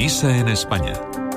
Misa en España.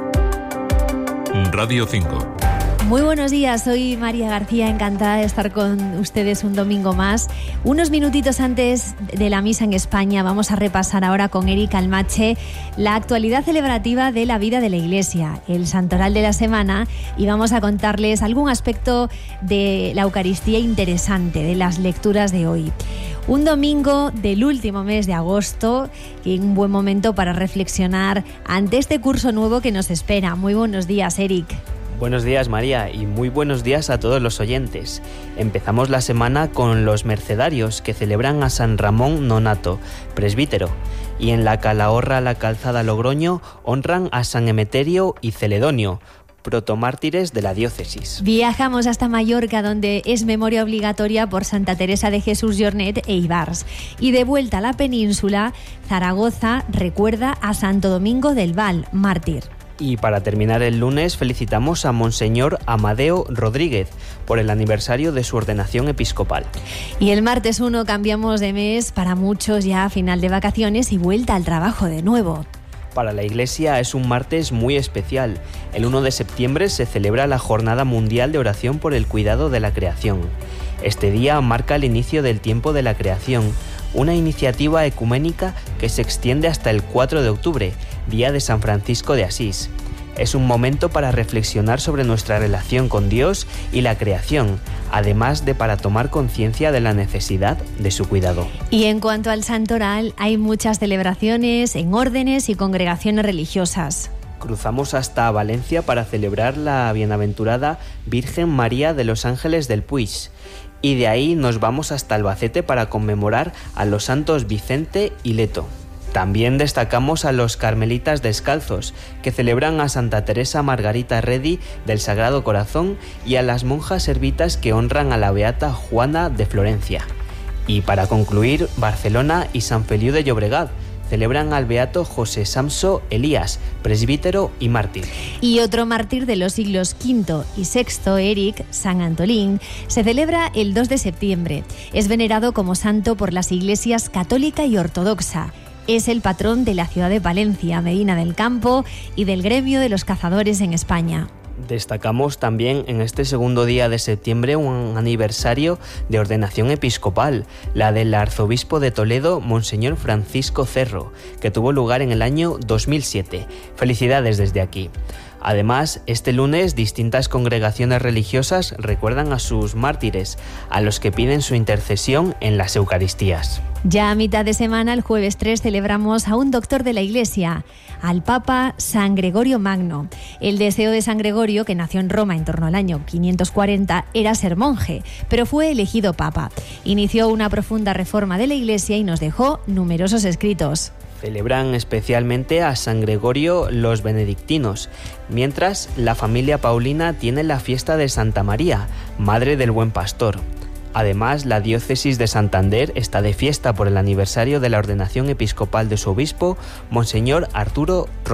Radio 5. Muy buenos días, soy María García, encantada de estar con ustedes un domingo más. Unos minutitos antes de la misa en España vamos a repasar ahora con Eric Almache la actualidad celebrativa de la vida de la Iglesia, el santoral de la semana, y vamos a contarles algún aspecto de la Eucaristía interesante de las lecturas de hoy. Un domingo del último mes de agosto y un buen momento para reflexionar ante este curso nuevo que nos espera. Muy buenos días, Eric. Buenos días, María, y muy buenos días a todos los oyentes. Empezamos la semana con los mercedarios que celebran a San Ramón Nonato, presbítero, y en la Calahorra La Calzada Logroño honran a San Emeterio y Celedonio, protomártires de la diócesis. Viajamos hasta Mallorca, donde es memoria obligatoria por Santa Teresa de Jesús Jornet e Ibars. Y de vuelta a la península, Zaragoza recuerda a Santo Domingo del Val, mártir. Y para terminar el lunes felicitamos a Monseñor Amadeo Rodríguez por el aniversario de su ordenación episcopal. Y el martes 1 cambiamos de mes, para muchos ya final de vacaciones y vuelta al trabajo de nuevo. Para la Iglesia es un martes muy especial. El 1 de septiembre se celebra la Jornada Mundial de Oración por el Cuidado de la Creación. Este día marca el inicio del tiempo de la creación, una iniciativa ecuménica que se extiende hasta el 4 de octubre, día de San Francisco de Asís. Es un momento para reflexionar sobre nuestra relación con Dios y la creación, además de para tomar conciencia de la necesidad de su cuidado. Y en cuanto al santoral, hay muchas celebraciones en órdenes y congregaciones religiosas. Cruzamos hasta Valencia para celebrar la bienaventurada Virgen María de los Ángeles del Puig. Y de ahí nos vamos hasta Albacete para conmemorar a los santos Vicente y Leto. También destacamos a los carmelitas descalzos, que celebran a Santa Teresa Margarita Redi del Sagrado Corazón y a las monjas servitas que honran a la beata Juana de Florencia. Y para concluir, Barcelona y San Feliu de Llobregat celebran al beato José Samso Elías, presbítero y mártir. Y otro mártir de los siglos V y VI, Eric, San Antolín, se celebra el 2 de septiembre. Es venerado como santo por las iglesias católica y ortodoxa. Es el patrón de la ciudad de Palencia, Medina del Campo y del gremio de los cazadores en España. Destacamos también en este segundo día de septiembre un aniversario de ordenación episcopal, la del arzobispo de Toledo, Monseñor Francisco Cerro, que tuvo lugar en el año 2007. Felicidades desde aquí. Además, este lunes distintas congregaciones religiosas recuerdan a sus mártires, a los que piden su intercesión en las Eucaristías. Ya a mitad de semana, el jueves 3, celebramos a un doctor de la Iglesia, al Papa San Gregorio Magno. El deseo de San Gregorio, que nació en Roma en torno al año 540, era ser monje, pero fue elegido Papa. Inició una profunda reforma de la Iglesia y nos dejó numerosos escritos. Celebran especialmente a San Gregorio los benedictinos, mientras la familia Paulina tiene la fiesta de Santa María, Madre del Buen Pastor. Además, la diócesis de Santander está de fiesta por el aniversario de la ordenación episcopal de su obispo, Monseñor Arturo Rocha.